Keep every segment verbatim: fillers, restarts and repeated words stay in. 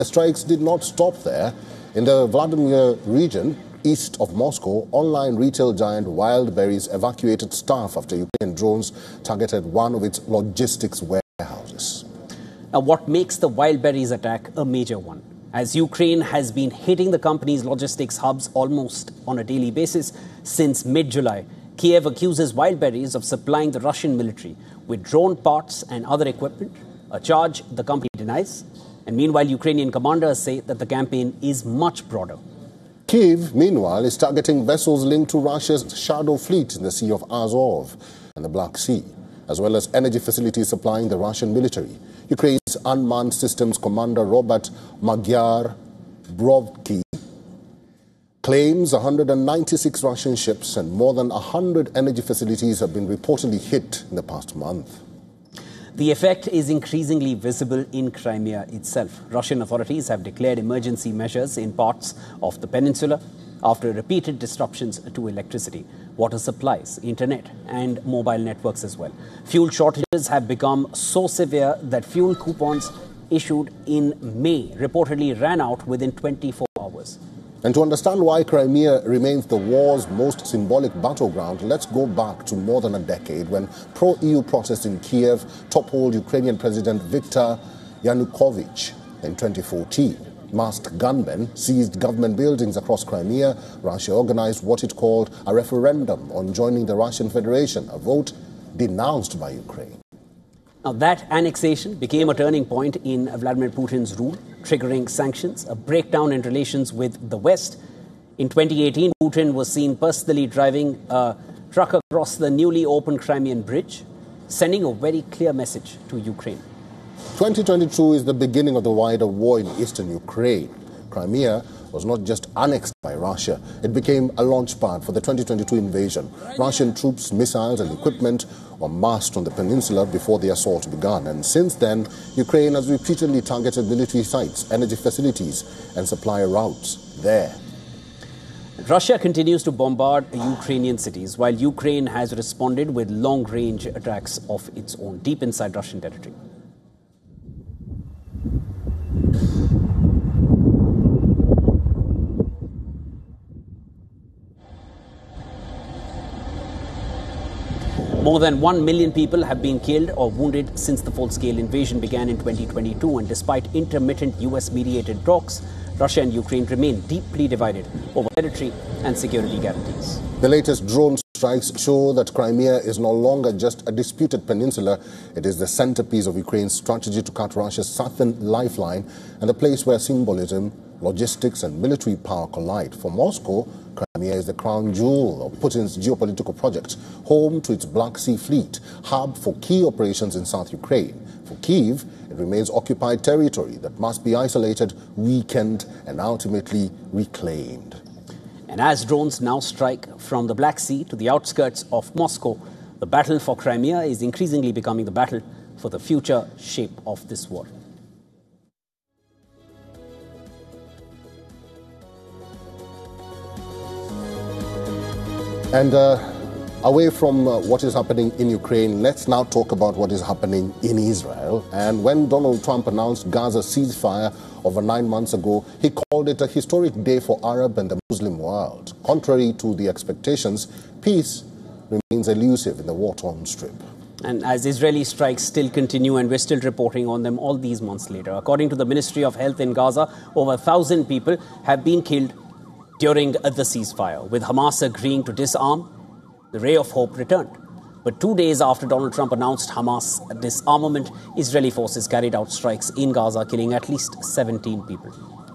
Strikes did not stop there. In the Vladimir region, east of Moscow, online retail giant Wildberries evacuated staff after Ukrainian drones targeted one of its logistics warehouses. Now, what makes the Wildberries attack a major one? As Ukraine has been hitting the company's logistics hubs almost on a daily basis since mid-July, Kiev accuses Wildberries of supplying the Russian military with drone parts and other equipment, a charge the company denies. And meanwhile, Ukrainian commanders say that the campaign is much broader. Kyiv, meanwhile, is targeting vessels linked to Russia's shadow fleet in the Sea of Azov and the Black Sea, as well as energy facilities supplying the Russian military. Ukraine's unmanned systems commander Robert Magyar Brovky claims one hundred ninety-six Russian ships and more than one hundred energy facilities have been reportedly hit in the past month. The effect is increasingly visible in Crimea itself. Russian authorities have declared emergency measures in parts of the peninsula after repeated disruptions to electricity, water supplies, internet and mobile networks as well. Fuel shortages have become so severe that fuel coupons issued in May reportedly ran out within twenty-four hours. And to understand why Crimea remains the war's most symbolic battleground, let's go back to more than a decade when pro-E U protests in Kiev toppled Ukrainian President Viktor Yanukovych in twenty fourteen. Masked gunmen seized government buildings across Crimea. Russia organized what it called a referendum on joining the Russian Federation, a vote denounced by Ukraine. Now, that annexation became a turning point in Vladimir Putin's rule, triggering sanctions, a breakdown in relations with the West. In twenty eighteen, Putin was seen personally driving a truck across the newly opened Crimean bridge, sending a very clear message to Ukraine. twenty twenty-two is the beginning of the wider war in eastern Ukraine. Crimea was not just annexed by Russia. It became a launchpad for the twenty twenty-two invasion. Russian troops, missiles and equipment were massed on the peninsula before the assault began. And since then, Ukraine has repeatedly targeted military sites, energy facilities and supply routes there. Russia continues to bombard Ukrainian cities, while Ukraine has responded with long-range attacks of its own deep inside Russian territory. More than one million people have been killed or wounded since the full-scale invasion began in twenty twenty-two, and despite intermittent U S-mediated talks, Russia and Ukraine remain deeply divided over territory and security guarantees. The latest drone strikes show that Crimea is no longer just a disputed peninsula. It is the centerpiece of Ukraine's strategy to cut Russia's southern lifeline and the place where symbolism, logistics and military power collide. For Moscow, Crimea is the crown jewel of Putin's geopolitical project, home to its Black Sea fleet, hub for key operations in South Ukraine. For Kyiv, it remains occupied territory that must be isolated, weakened and ultimately reclaimed. And as drones now strike from the Black Sea to the outskirts of Moscow, the battle for Crimea is increasingly becoming the battle for the future shape of this war. And uh, away from uh, what is happening in Ukraine, let's now talk about what is happening in Israel. And when Donald Trump announced Gaza's ceasefire over nine months ago, he called it a historic day for Arab and the Muslim world. Contrary to the expectations, peace remains elusive in the war-torn strip. And as Israeli strikes still continue, and we're still reporting on them all these months later. According to the Ministry of Health in Gaza, over a thousand people have been killed during the ceasefire, with Hamas agreeing to disarm. The ray of hope returned. But two days after Donald Trump announced Hamas disarmament, Israeli forces carried out strikes in Gaza, killing at least seventeen people.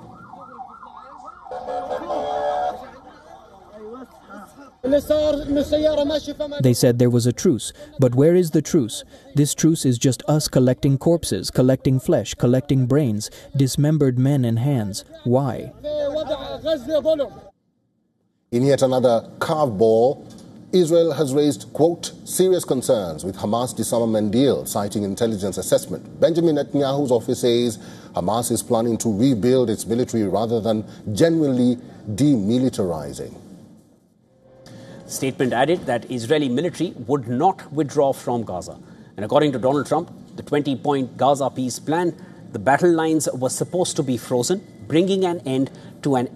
They said there was a truce, but where is the truce? This truce is just us collecting corpses, collecting flesh, collecting brains, dismembered men and hands. Why? In yet another curveball, Israel has raised, quote, serious concerns with Hamas disarmament deal, citing intelligence assessment. Benjamin Netanyahu's office says Hamas is planning to rebuild its military rather than genuinely demilitarizing. The statement added that Israeli military would not withdraw from Gaza. And according to Donald Trump, the twenty-point Gaza peace plan The battle lines were supposed to be frozen, bringing an end to an